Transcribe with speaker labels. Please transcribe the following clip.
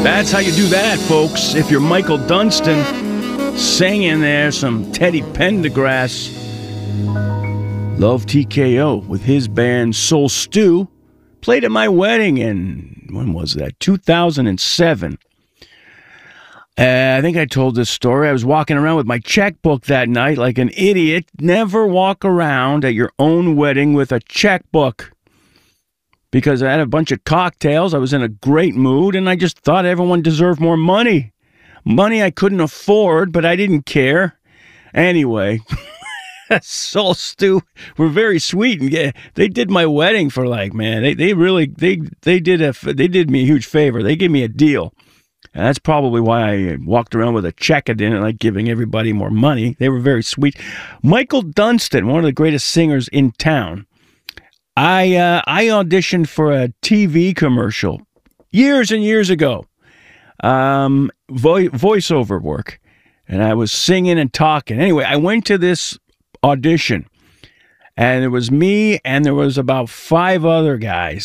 Speaker 1: That's how you do that, folks. If you're Michael Dunstan singing there some Teddy Pendergrass, Love TKO with his band Soul Stew, played at my wedding in, when was that, 2007. I think I told this story. I was walking around with my checkbook that night like an idiot. Never walk around at your own wedding with a checkbook. Because I had a bunch of cocktails, I was in a great mood, and I just thought everyone deserved more money. Money I couldn't afford, but I didn't care. Anyway, Soul Stew were very sweet, and they did my wedding for they did me a huge favor. They gave me a deal. And that's probably why I walked around with a check. I didn't like giving everybody more money. They were very sweet. Michael Dunstan, one of the greatest singers in town. I auditioned for a TV commercial years and years ago, voiceover work, and I was singing and talking. Anyway, I went to this audition, and it was me, and there was about 5 other guys.